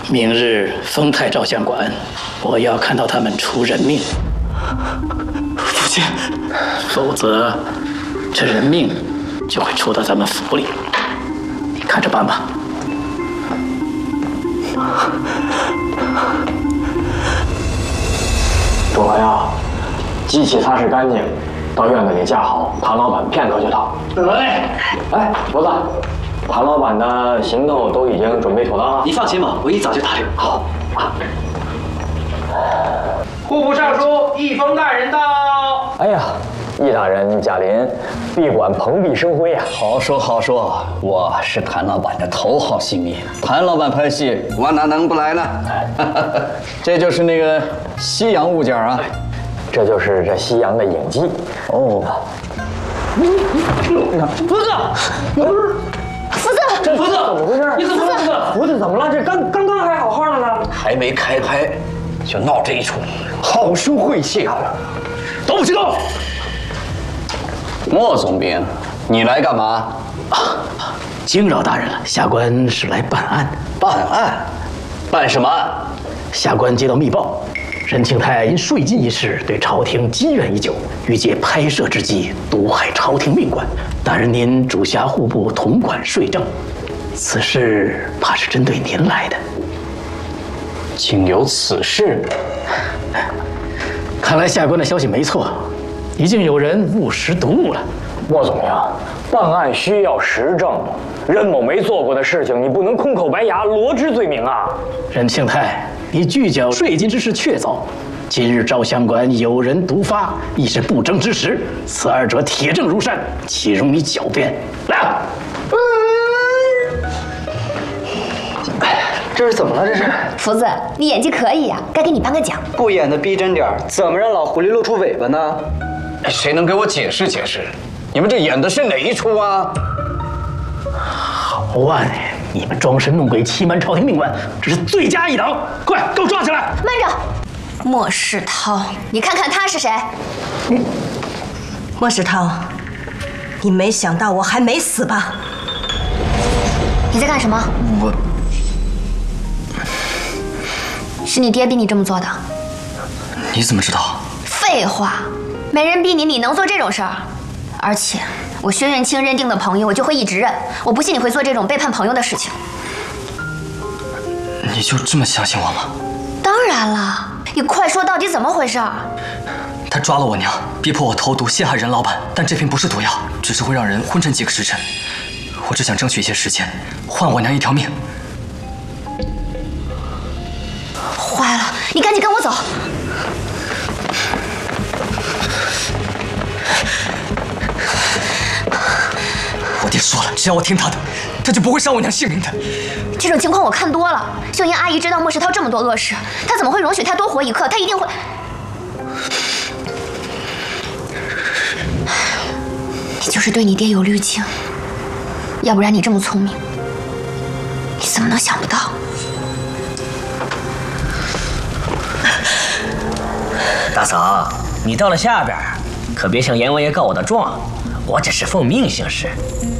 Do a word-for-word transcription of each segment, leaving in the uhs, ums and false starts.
明日丰泰照相馆，我要看到他们出人命。 父亲， 否则这人命就会出到咱们府里。你看着办吧。 主朋友，机器擦拭干净，到院子里架好，谭老板片刻就到。 哎， 哎，脖子，谭老板的行头都已经准备妥当了。 你放心吧，我一早就打理好啊。 户部尚书易峰大人到。 哎呀，易大人驾临，闭馆蓬荜生辉啊！ 好说好说，我是谭老板的头号戏迷，谭老板拍戏，我哪能不来呢？这就是那个西洋物件啊， 这就是这西洋的影姬哦。 福子， 福子， 福子， 怎么回事？ 你怎么了？福子， 福子怎么了？这刚刚刚还好好的呢， 还没开拍，就闹这一出，好生晦气啊！ 都不许动！ 莫总兵，你来干嘛？ 啊，惊扰大人了，下官是来办案。 办案？办什么案？ 下官接到密报，任庆泰因税金一事对朝廷积怨已久，欲借拍摄之机毒害朝廷命官。大人您主辖户部，统管税政，此事怕是针对您来的。 竟有此事？ 看来下官的消息没错，已经有人误食毒物了。 莫总兵，办案需要实证，任某没做过的事情，你不能空口白牙罗织罪名啊！ 任庆泰，你拒缴税金之事确凿，今日照相馆有人毒发，亦是不争之时，此二者铁证如山，岂容你狡辩？来啊！ 这是怎么了？这是福子，你演技可以呀、啊，该给你颁个奖。 不演的逼真点儿，怎么让老狐狸露出尾巴呢？ 谁能给我解释解释？你们这演的是哪一出啊？ 好啊，你们装神弄鬼、欺瞒朝廷命官，这是罪加一等！快，给我抓起来！ 慢着，莫世涛，你看看他是谁？ 嗯，莫世涛，你没想到我还没死吧？ 你在干什么？ 我。 是你爹逼你这么做的？ 你怎么知道？ 废话，没人逼你，你能做这种事儿？而且我薛元清认定的朋友，我就会一直认。我不信你会做这种背叛朋友的事情。 你就这么相信我吗？ 当然了，你快说到底怎么回事？ 他抓了我娘，逼迫我投毒陷害任老板，但这瓶不是毒药，只是会让人昏沉几个时辰。我只想争取一些时间，换我娘一条命。 坏了，你赶紧跟我走！ 我爹说了，只要我听他的，他就不会伤我娘性命的。 这种情况我看多了，秀英阿姨知道莫世涛这么多恶事，她怎么会容许他多活一刻？她一定会……你就是对你爹有滤镜，要不然你这么聪明，你怎么能想不到？ 大嫂，你到了下边，可别向阎王爷告我的状，我只是奉命行事。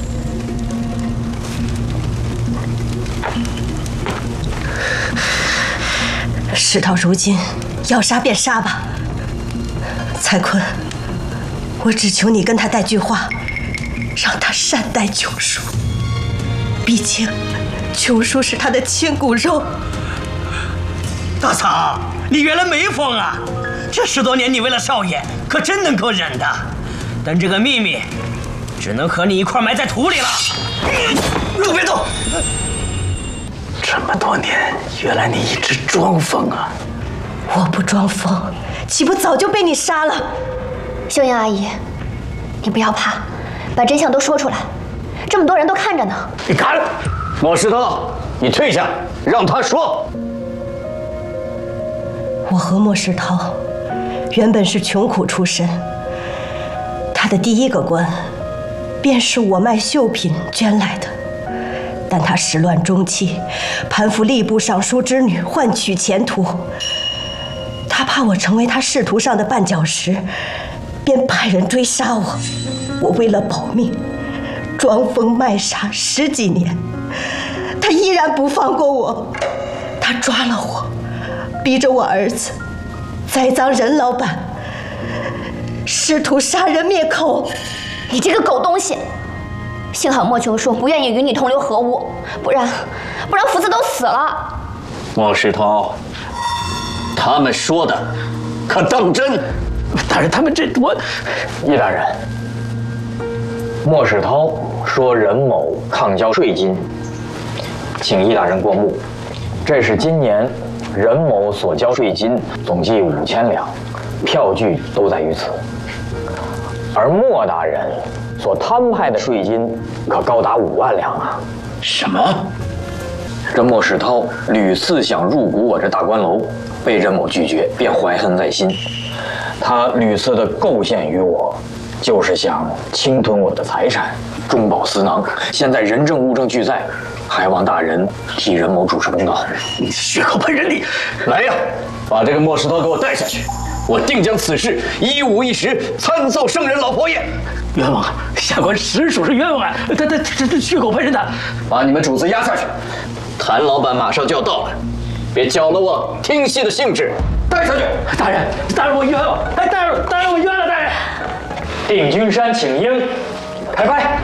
事到如今，要杀便杀吧。蔡坤，我只求你跟他带句话，让他善待琼叔。毕竟，琼叔是他的亲骨肉。 大嫂，你原来没疯啊！这十多年你为了少爷，可真能够忍的。但这个秘密，只能和你一块埋在土里了。 都别动！ 这么多年，原来你一直装疯啊！ 我不装疯，岂不早就被你杀了？ 秀英阿姨，你不要怕，把真相都说出来，这么多人都看着呢。 你敢！莫世涛，你退下，让他说。 我和莫世涛原本是穷苦出身，他的第一个官便是我卖绣品捐来的，但他始乱终弃，攀附吏部尚书之女，换取前途。他怕我成为他仕途上的绊脚石，便派人追杀我。我为了保命，装疯卖傻十几年，他依然不放过我。 他抓了我，逼着我儿子栽赃任老板，试图杀人灭口。 你这个狗东西！幸好莫琼说不愿意与你同流合污，不然，不然福子都死了。 莫世涛，他们说的可当真？ 大人，他们这我…… 易大人，莫世涛说任某抗交税金，请易大人过目。这是今年任某所交税金总计五千两，票据都在于此。而莫大人所摊派的税金可高达五万两啊！ 什么？ 这莫世涛屡次想入股我这大官楼，被任某拒绝，便怀恨在心。他屡次的构陷于我，就是想侵吞我的财产，中饱私囊。现在人证物证俱在，还望大人替任某主持公道。 你血口喷人！你来呀，把这个莫世涛给我带下去，我定将此事一五一十参奏圣人老佛爷。 冤枉啊！下官实属是冤枉啊！他他这这血口喷人的， 把你们主子押下去。谭老板马上就要到了，别搅了我听戏的兴致。带下去！ 大人，大人我冤枉！哎，大人，大人我冤了！大人， 定军山请缨，开拍。